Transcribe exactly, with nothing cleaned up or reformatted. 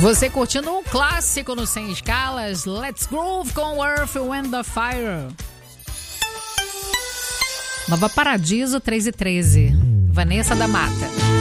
Você curtindo um clássico no Sem Escalas, Let's Groove com Earth, Wind and Fire. Nova Paradiso três e treze, Vanessa da Mata.